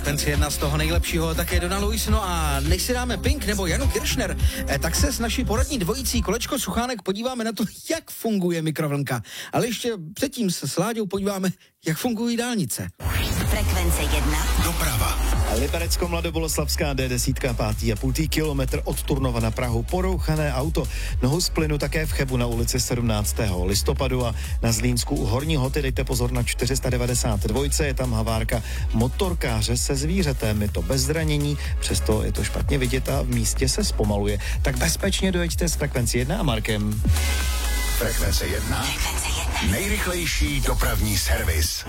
Frekvenci 1 z toho nejlepšího také Donna Lewis. No a než si dáme Pink nebo Janu Kiršner, tak se s naší poradní dvojicí Kolečko Suchánek podíváme na to, jak funguje mikrovlnka. Ale ještě předtím se s Láďou podíváme, jak fungují dálnice. Frekvence 1. Doprava. Liberecko-Mladoboleslavská D10, 5,5 kilometr od Turnova na Prahu, porouchané auto. Nohu z plynu také v Chebu na ulici 17. listopadu a na Zlínsku u Horní Hoty dejte pozor na 492, je tam havárka motorkáře se zvířetem, je to bez zranění, přesto je to špatně vidět a v místě se zpomaluje. Tak bezpečně dojeďte s Frekvencí 1 a Markem. Frekvence 1. Nejrychlejší dopravní servis.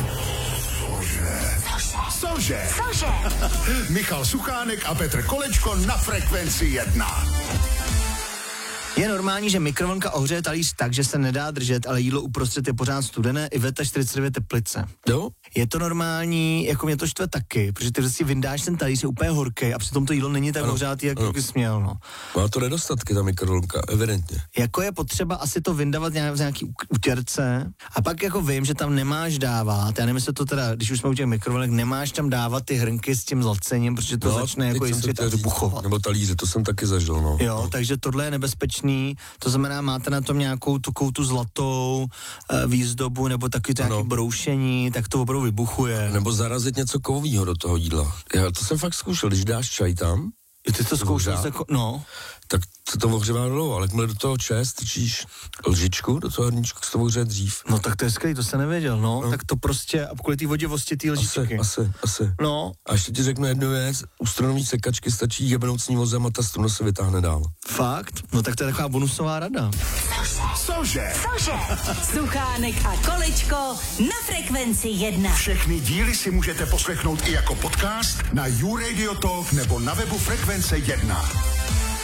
Cože? Michal Suchánek a Petr Kolečko na Frekvenci 1. Je normální, že mikrovlnka ohřeje talíř tak, že se nedá držet, ale jídlo uprostřed je pořád studené, Iveta 49 teplice. Jo? Je to normální, jako mě to štve taky, protože ty si vyndáš ten talíř, je úplně horký a přitom to jídlo není tak ohřátý, jak bys měl, no. Má to nedostatky, ta mikrovlnka, evidentně. Jako je potřeba asi to vyndávat v nějaký utěrce a pak jako vím, že tam nemáš dávat, já nevím, jestli to teda, když už jsme u těch mikrovlnek, nemáš tam dávat ty hrnky s tím zlacením, protože to začne jako jistřit a vybuchovat. Nebo talíře, to jsem taky zažil, no. Jo, takže tohle je nebezpečný, to znamená, máte na tom nějakou tu zlatou výzdobu nebo taky to nějaké broušení, tak to opravdu vybuchuje. Nebo zarazit něco kovového do toho jídla. Já to jsem fakt zkoušel, když dáš čaj tam, ty to zkoušel, no. Tak to ohřívá dlouho, ale jakmile do toho čaje strčíš lžičku, do toho hrníčku, se to ohřeje dřív. No tak to je skvělý, to jsem nevěděl, no. Tak to prostě, a kvůli té vodivosti té lžičky. Asi. No. A ještě ti řeknu jednu věc, u strunový sekačky stačí jebnout s ní vozem a ta struna se vytáhne dál. Fakt? No tak to je taková bonusová rada. Cože? Suchánek a Kolečko na Frekvenci 1. Všechny díly si můžete poslechnout i jako podcast na YouRadio Talk nebo na webu Frekvence 1.